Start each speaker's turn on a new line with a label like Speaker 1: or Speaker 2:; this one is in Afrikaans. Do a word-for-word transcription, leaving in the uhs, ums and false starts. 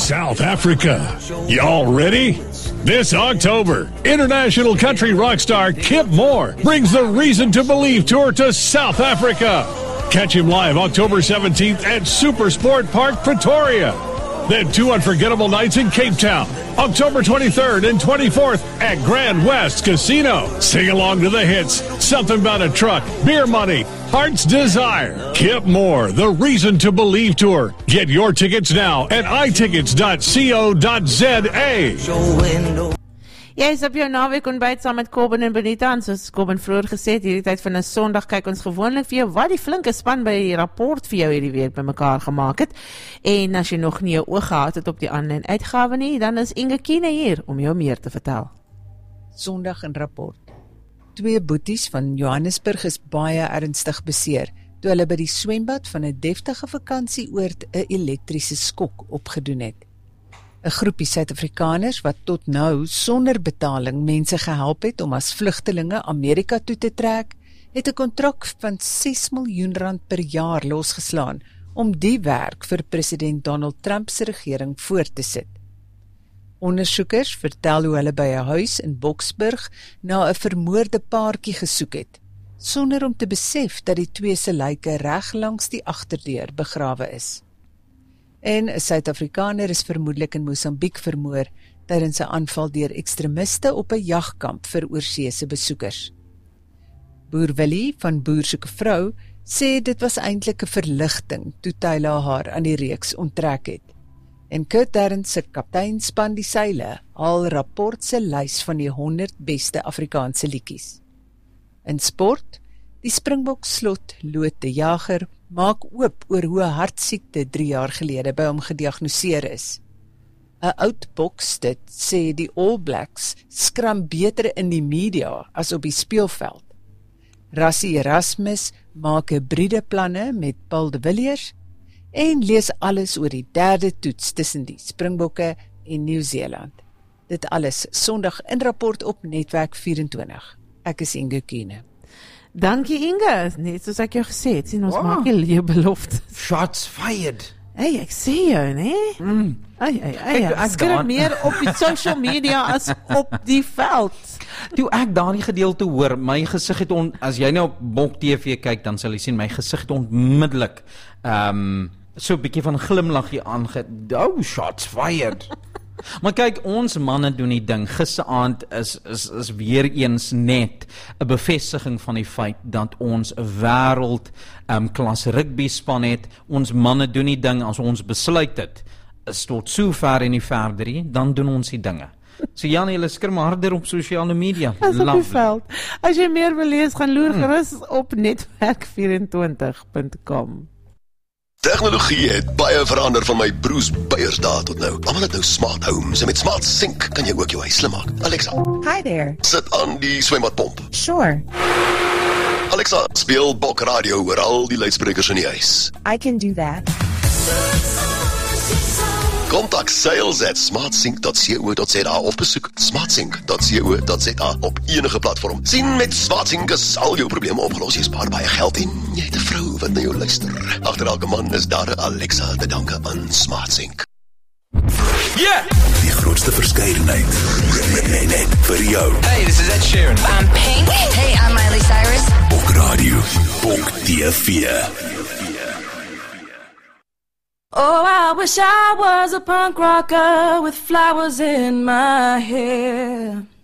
Speaker 1: South Africa. Y'all ready? This October, international country rock star Kip Moore brings the Reason to Believe tour to South Africa. Catch him live October seventeenth at Supersport Park, Pretoria. Then two unforgettable nights in Cape Town, October twenty-third and twenty-fourth at Grand West Casino. Sing along to the hits, Something About a Truck, Beer Money, Heart's Desire. Kip Moore, The Reason to Believe Tour. Get your tickets now at i tickets dot co dot za.
Speaker 2: Jy is op jou naweek ontbyt saam met Kobben en Benita, en soos Kobben vroeër gesê het, hierdie tyd van 'n Sondag kyk ons gewoonlik vir jou wat die flinke span by die rapport vir jou hierdie week bymekaar gemaak het. En as jy nog nie jou oog gehad het op die aanlyn uitgawe nie, dan is Inge Kiene hier om jou meer te vertel.
Speaker 3: Sondag in rapport. Twee boeties van Johannesburg is baie ernstig beseer toe hulle by die swembad van 'n deftige vakansieoord 'n elektriese skok opgedoen het. 'n Groepie Suid-Afrikaners wat tot nou sonder betaling mense gehelp het om as vlugtelinge Amerika toe te trek, het 'n kontrak van ses miljoen rand per jaar losgeslaan om die werk vir president Donald Trump se regering voort te sit. Ondersoekers vertel hoe hulle by 'n huis in Boksburg na 'n vermoorde paartjie gesoek het, sonder om te besef dat die twee se lyke reg langs die agterdeur begrawe is. En 'n Suid-Afrikaner is vermoedelik in Mosambiek vermoor tydens 'n aanval deur ekstremiste op 'n jagkamp vir oorseese besoekers. Boer Willie van Boer soek 'n vrou sê dit was eintlik 'n verligting toe Tyla haar aan die reeks onttrek het. En Kurt Darren se kaptein span die seile al rapport se lys van die honderd beste Afrikaanse liedjies. In sport, die Springbok slot Loot de Jager maak oop oor hoe 'n hartsiekte drie jaar gelede by hom gediagnoseer is. 'n Oud bokstit sê die All Blacks skram beter in die media as op die speelveld. Rassie Erasmus maak hybride planne met Paul de Villiers en lees alles oor die derde toets tussen die Springbokke en Nieu-Seeland. Dit alles Sondag in rapport op Netwerk vyf en twintig. Ek is Inge Kiene.
Speaker 2: Dankie Inge, net soos ek jou gesê het, sien ons wow. Maak jy leeu belofte.
Speaker 4: Shots fired.
Speaker 2: Hey, ek sê jou, nee? Mm. Ai, ai, ai, ek skryf meer op die social media as op die veld.
Speaker 4: Toe ek daardie gedeelte hoor, my gesig het on, as jy nou op Bok T V kyk, dan sal jy sien, my gesig het onmiddellik, um, so 'n bietjie van glimlaggie aange, oh, shots fired. Maar kyk, ons manne doen die ding. Gisteraand is, is, is weer eens net 'n bevestiging van die feit dat ons 'n wêreld um, klas rugby span het. Ons manne doen die ding, as ons besluit het, is tot so ver en nie verder nie, dan doen ons die dinge. So Jan, julle skrim harder op sosiale media.
Speaker 2: As op die veld. As jy meer wil lees, gaan loer gerus op netwerk vyf en twintig punt com.
Speaker 5: Tegnologie het baie verander van my broers Beyers daar tot nou. Almal het nou smart homes en met smart sink kan jy ook jou huis slim maak. Alexa,
Speaker 6: hi there.
Speaker 5: Sit aan die swembadpomp.
Speaker 6: Sure.
Speaker 5: Alexa, speel Bok radio oor al die luidsprekers in die huis.
Speaker 6: I can do that.
Speaker 5: Kontak sales at smartsync dot co dot za of besoek smartsync dot co dot za op enige platform. Sien, met Smartsync is al jou probleme opgelos. Jy spaar baie geld en jy het 'n vrou wat na jou luister. Agter elke man is daar 'n Alexa te danke aan Smartsync.
Speaker 7: Yeah!
Speaker 8: Die grootste verskeidenheid net, net vir jou.
Speaker 7: Hey, this is Ed Sheeran.
Speaker 9: I'm Pink. Hey, I'm Miley Cyrus.
Speaker 8: Bok radio, Bok T V.
Speaker 10: Oh, I wish I was a punk rocker with flowers in my hair.